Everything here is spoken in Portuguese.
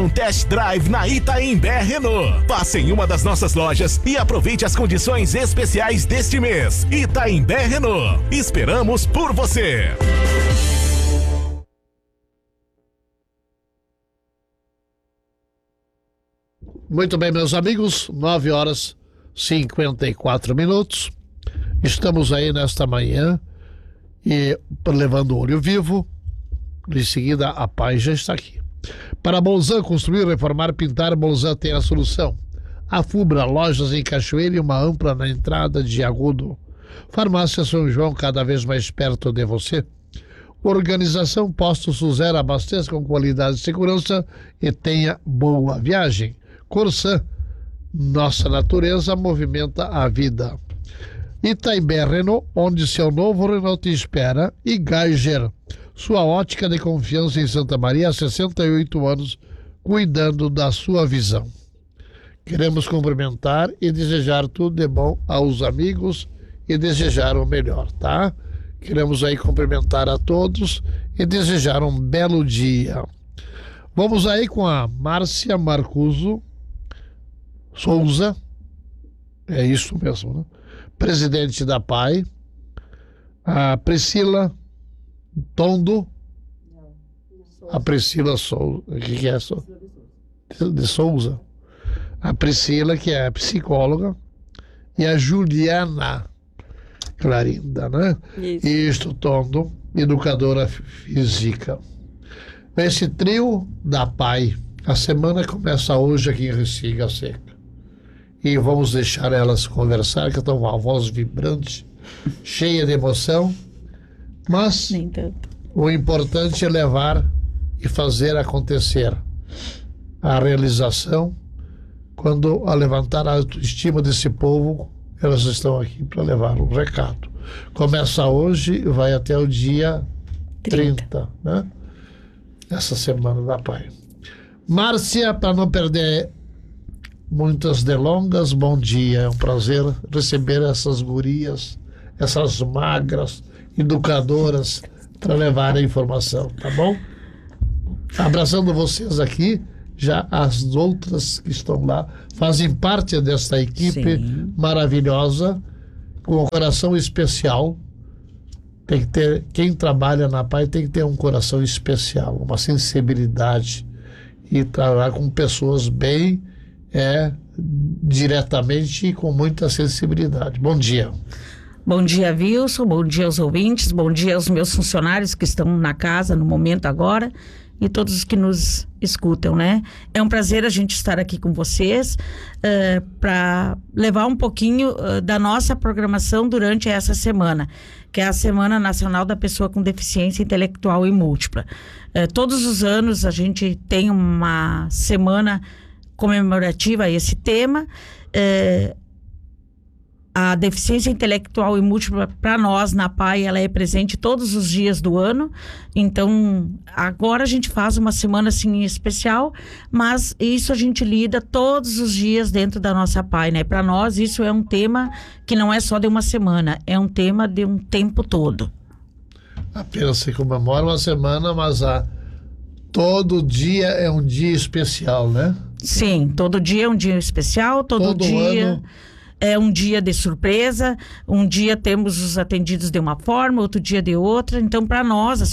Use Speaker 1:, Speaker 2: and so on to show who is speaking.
Speaker 1: test drive na Itaimbé Renault. Passe em uma das nossas lojas e aproveite as condições especiais deste mês. Itaimbé Renault. Esperamos por você.
Speaker 2: Muito bem, meus amigos, 9h54. Estamos aí nesta manhã e levando o olho vivo. Em seguida, a paz já está aqui. Para Bolzan, construir, reformar, pintar, Bolzan tem a solução. A Fubra, lojas em Cachoeira e uma ampla na entrada de Agudo. Farmácia São João, cada vez mais perto de você. Organização Posto Suzera, abasteça com qualidade e segurança e tenha boa viagem. Corsan, nossa natureza movimenta a vida. Itaimbé Renault, onde seu novo Renault te espera. E Geiger, sua ótica de confiança em Santa Maria há 68 anos, cuidando da sua visão. Queremos cumprimentar e desejar tudo de bom aos amigos e desejar o melhor, tá? Queremos aí cumprimentar a todos e desejar um belo dia. Vamos aí com a Márcia Marcuso Souza, é isso mesmo, né? Presidente da PAI, a Priscila Tondo, a Priscila Souza, o que é isso? De Souza, a Priscila, que é psicóloga, e a Juliana Clarinda, né? Isto, Tondo, educadora física. Esse trio da PAI, a semana começa hoje aqui em Restinga Seca. E vamos deixar elas conversar, que estão com uma voz vibrante, cheia de emoção, mas
Speaker 3: nem tanto.
Speaker 2: O importante é levar e fazer acontecer a realização. Quando a levantar a autoestima desse povo, elas estão aqui para levar um recado. Começa hoje e vai até o dia 30, né? Essa semana da PAI. Márcia, para não perder muitas delongas, bom dia, é um prazer receber essas gurias, essas magras, educadoras, para levar a informação, tá bom? Abraçando vocês aqui, já as outras que estão lá, fazem parte desta equipe maravilhosa, com um coração especial. Tem que ter, quem trabalha na PAI tem que ter um coração especial, uma sensibilidade, e trabalhar com pessoas bem diretamente e com muita sensibilidade. Bom dia.
Speaker 3: Bom dia, Wilson, bom dia aos ouvintes, bom dia aos meus funcionários que estão na casa no momento agora e todos os que nos escutam, né? É um prazer a gente estar aqui com vocês para levar um pouquinho da nossa programação durante essa semana, que é a Semana Nacional da Pessoa com Deficiência Intelectual e Múltipla. Todos os anos a gente tem uma semana comemorativa a esse tema. A deficiência intelectual e múltipla, para nós, na PAI, ela é presente todos os dias do ano. Então, agora a gente faz uma semana, assim, especial, mas isso a gente lida todos os dias dentro da nossa PAI, né? Para nós, isso é um tema que não é só de uma semana, é um tema de um tempo todo.
Speaker 2: Apenas se comemora uma semana, mas todo dia é um dia especial, né?
Speaker 3: Sim, todo dia é um dia especial, todo dia...
Speaker 2: ano...
Speaker 3: É um dia de surpresa, um dia temos os atendidos de uma forma, outro dia de outra. Então, para nós,